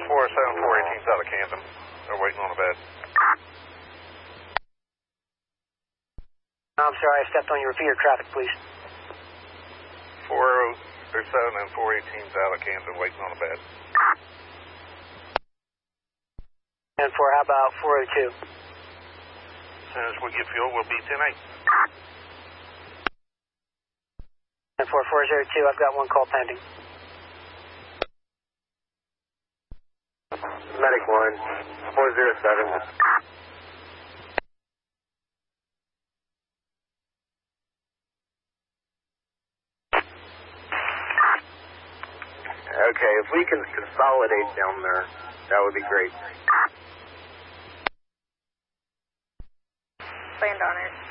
407-418's out of Camden. They're waiting on a bed. I'm sorry, I stepped on you. Repeat your traffic, please. 407 and 418's out of Camden, waiting on a bed. And for how about 402? As soon as we get fuel, we'll be 10-8. And for 402, I've got one call pending. Medic 1, 407. Okay, if we can consolidate down there, that would be great. Land on it.